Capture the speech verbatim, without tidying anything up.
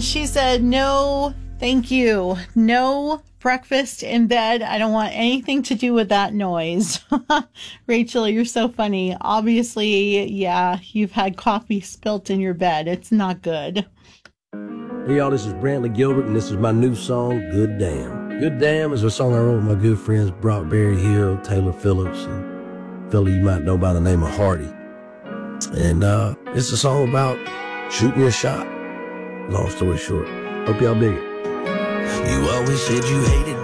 And she said, no, thank you. No breakfast in bed. I don't want anything to do with that noise. Rachel, you're so funny. Obviously, yeah, you've had coffee spilt in your bed. It's not good. Hey y'all, this is Brantley Gilbert, and this is my new song, Good Damn. Good Damn is a song I wrote with my good friends Brock Berryhill, Taylor Phillips, and a fella you might know by the name of Hardy. And uh, it's a song about shooting your shot. Long story short. Hope y'all dig it. You always said you hated